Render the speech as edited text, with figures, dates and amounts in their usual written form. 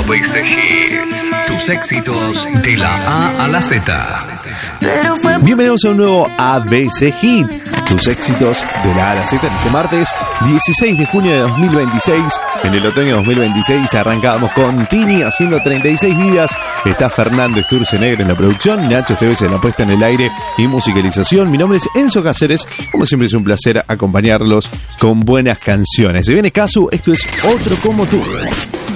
ABC Hits. Tus éxitos de la A a la Z. Bienvenidos a un nuevo ABC Hit. Tus éxitos de la A a la Z. Este martes 16 de junio de 2026. En el otoño de 2026 arrancábamos con Tini haciendo 36 vidas. Está Fernando Sturzenegger en la producción, Nacho Esteves en la puesta en el aire y musicalización. Mi nombre es Enzo Cáceres. Como siempre es un placer acompañarlos con buenas canciones. Se viene Casu, esto es Otro Como Tú.